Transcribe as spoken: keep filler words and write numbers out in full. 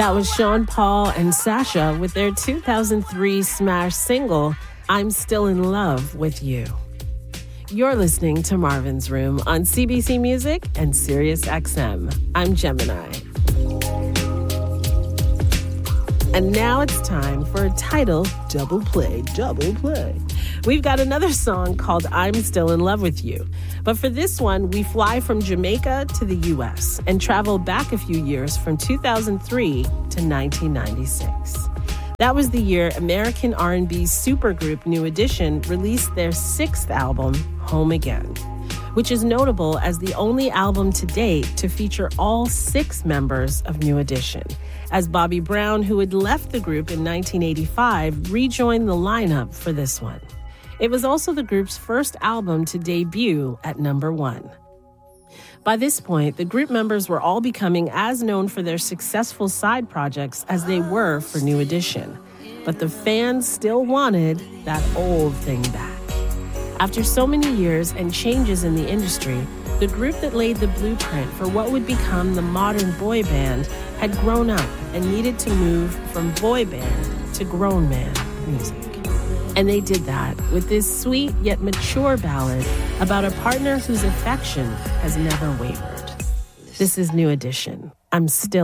That was Sean Paul and Sasha with their two thousand three smash single, I'm Still in Love with You. You're listening to Marvin's Room on C B C Music and Sirius X M. I'm Gemini. And now it's time for a title double play, double play. We've got another song called I'm Still in Love with You. But for this one, we fly from Jamaica to the U S and travel back a few years from two thousand three to nineteen ninety-six. That was the year American R and B supergroup New Edition released their sixth album, Home Again, which is notable as the only album to date to feature all six members of New Edition, as Bobby Brown, who had left the group in nineteen eighty-five, rejoined the lineup for this one. It was also the group's first album to debut at number one. By this point, the group members were all becoming as known for their successful side projects as they were for New Edition. But the fans still wanted that old thing back. After so many years and changes in the industry, the group that laid the blueprint for what would become the modern boy band had grown up and needed to move from boy band to grown man music. And they did that with this sweet yet mature ballad about a partner whose affection has never wavered. This is New Edition. I'm Still